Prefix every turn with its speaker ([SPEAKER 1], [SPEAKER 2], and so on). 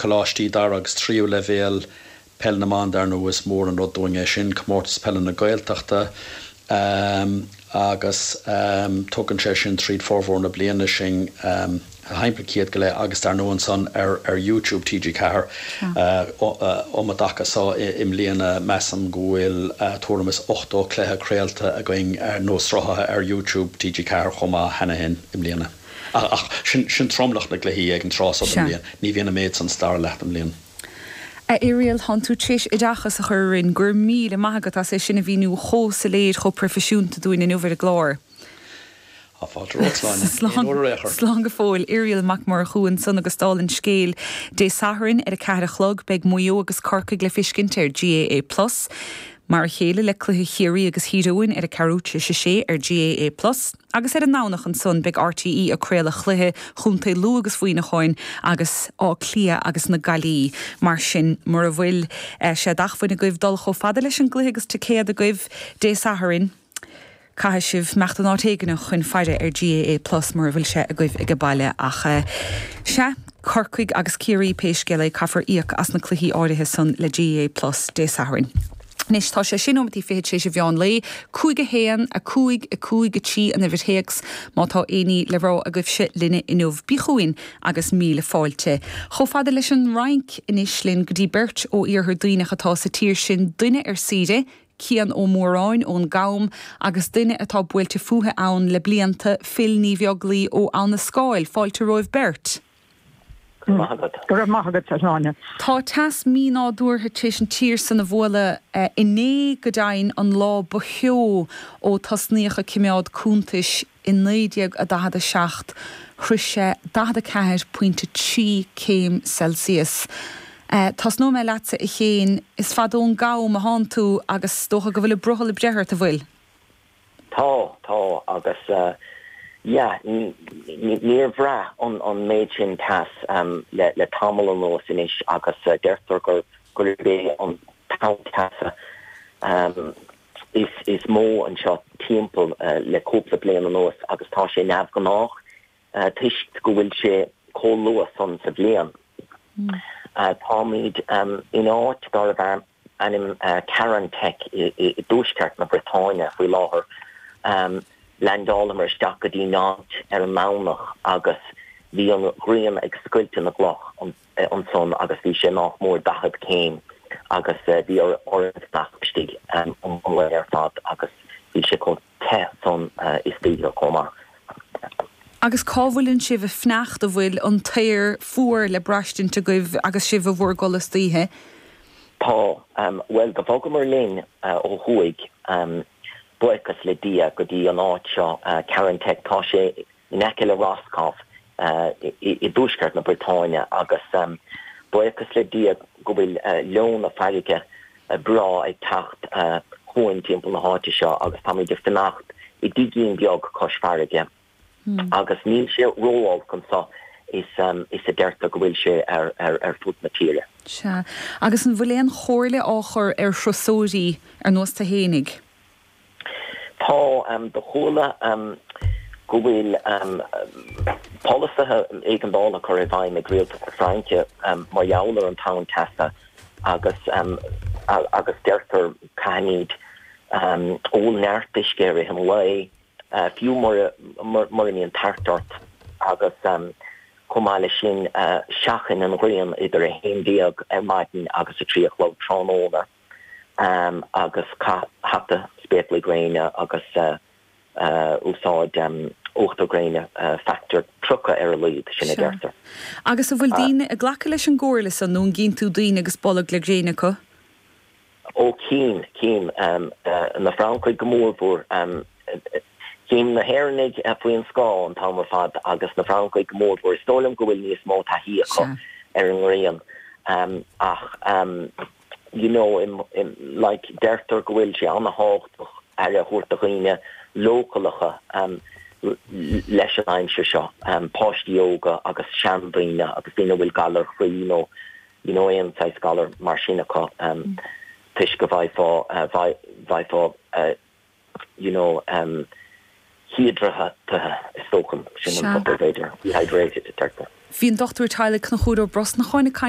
[SPEAKER 1] colátí dar agus tríú levéal pell na man dar nó is mór an rud doing sin comórtas pell na gailteachta agus tugann sé sin tríd fórhór na bliana sin heimplicíad go le agus dar nó an son ar YouTube TG Car a dacha sá im líana meam gohfuil tuamas 8 cléthe créalta a going ar nó stratha ar YouTube TG Car chumá hena hin im líana. Sin tromlach na gluhí ag an trás am líana, ní bhíonna méid san star leat am líana.
[SPEAKER 2] Ariel hanú tríis I dachas a churin gur míle maigad a sé sinna bhíú chósa léir cho profisiúnta dúin in uver a glár. Slán go fóil Ariel mac mar chuúin son agus stálinn scéil dé saharin ar a ceithre chlog beag muo agus corca le fiscint ar GAA+. Mar chéile le cluthe chéirí agus híróin ar a carúte sé ar GAA+, agus ar an nánach an son beag RTE a créile chluthe chunta lu agus faoine cháin agus á clia agus na galí mar sin mar a bhfuil sé dachfuin a goibh dul cho fada leis an gluthe agus tucéad a goibh dé saharin. Caithe sibh meachtain átéigeanna chun feide ar GAA+ mar a bhfuil sé a goibh ag baile ach se corcaig agus céirí péiscéile caithfar íoc as na cluichí áirithe son le GAA+ dé saharin. Nis tá sé sin ómatí féad sé bheán lé, cúig a héan a cúig a tí an bhirthéags má tá aoní le rá a goibh se linne inmh bíchuin agus míle fáilte. Cho fada leis an rank inis linn go dtí beirt ó iarthar daoine atá sa tír sin duine ar siide, cían ó mórráin ón gam agus duine atá buailte fuathe ann le blianta fil ní bheaglí ó an na scáil fáilte roimh beirt. Tá tas mí ná dúirthe tééis an tír san na bhla inné go dain an lá botheo ó tasníocha cimiád cúntais in 1967 chruise 14.3 céim Celsius. Tás nó mé letse I chéin is fadón gam a háú agus dócha go bhfuil brothal le brethart a bhfuil.
[SPEAKER 3] Tá agus níor bhra an méid sin tas le tamil an nós inis agus deirtar gur bé an tasa is mó an seo timppel le cúpla blian an nós agus tá sé nefh go nach tuist go bhfuil sé có luas san sa blian. Tá míid in áit dar bh anim Karen Tech I dúsceart na Britáine faoi láthair Landálamar isteach go dtí náit ar an mánach agus bhí an griam ag scuilte na gloch an son agus bhí sé nach mór dachad céim agus bhí orintach an le ar fad agus bhí sé chun te son is tíre comá.
[SPEAKER 2] Agus cábhfuilinn sibh fneacht a bhfuil an tair fuair le breistin te goibh agus sibh a bhór golas títhe?
[SPEAKER 3] Tá, well go bhogam mar linn ó chuig buchas le dia go dtí an áit seo Karen Tech tá sé in eice le Roscoff I dúsceart na Britáine agus buchas le dia go bhfuil leon a feige bra ag tacht chuin timppla na háite seo agus tá de fannacht I ddíginn beag cos feige. Agus níl sé róáil chun sa is a deirta go bhfuil sé ar fut matíre.
[SPEAKER 2] Se agus an bhfuil éon chóirle áchar ar shrosóirí ar nós ta hénig.
[SPEAKER 3] Tá do chola go bhfuil polithe ag an dála chu bhaim ag réalta Fraince mar jaler an town testa agus deirtar caníd ó nearttiscéir an lei fiú mar in tartart agus cumáile sin seachan an gréan idir a héndíag maidin agus a tríochló trónóna agus hata spétla gréine agus úsáid óchta gréine factor trucha ar a líd sinna deirtar.
[SPEAKER 2] Agus a bhfuil díine a ghlacha leis an ggóirla san nó ginn tú daoine agus bollag le gréine co?
[SPEAKER 3] Ó cín na Francaid go mórbúr céim na hairnig faoin scá an támar fad agus na Francaid go mórbúr stólam go bhfuil níos mó taí acu ar an réan ach you know, in like deirtar go bhfuil sé anna hácht ar a chuirta chuoine localacha leis an aimse seo páistí yoga agus seanbríine agus duine bhfuil galar chuí you know éon sais galar mar sinna có tuis go bhaidfá you know híadrathe tócham sin an beidir dehydrated deirtar.
[SPEAKER 2] Bhíon dochtúir teile chun chúr ó bros na cháinna